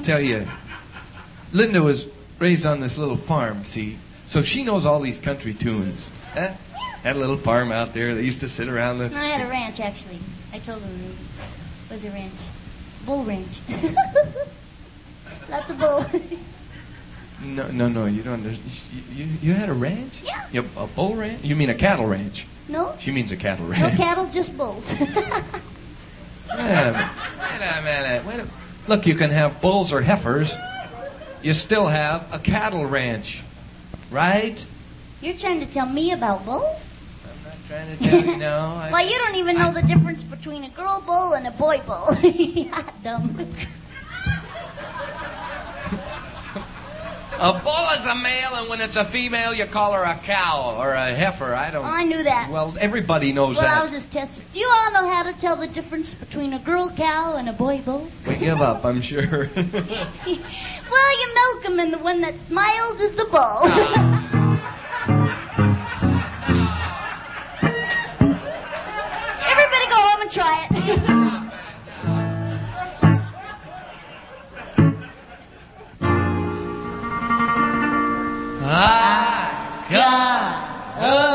I'll tell you. Linda was raised on this little farm, see? So she knows all these country tunes. Huh? Had a little farm out there. They used to sit around the... No, I had a ranch, actually. I told them it was a ranch. Bull ranch. Lots of bull. No, you don't understand. You had a ranch? Yeah. A bull ranch? You mean a cattle ranch? No. She means a cattle ranch. No cattle, just bulls. Wait a minute. Look, you can have bulls or heifers. You still have a cattle ranch, right? You're trying to tell me about bulls? I'm not trying to tell you, no. Well, you don't even know the difference between a girl bull and a boy bull. Dumb. A bull is a male, and when it's a female, you call her a cow or a heifer. I knew that. Well, everybody knows that. Well, I was just testing. Do you all know how to tell the difference between a girl cow and a boy bull? We give up, I'm sure. Well, you milk them, and the one that smiles is the bull. Everybody go home and try it.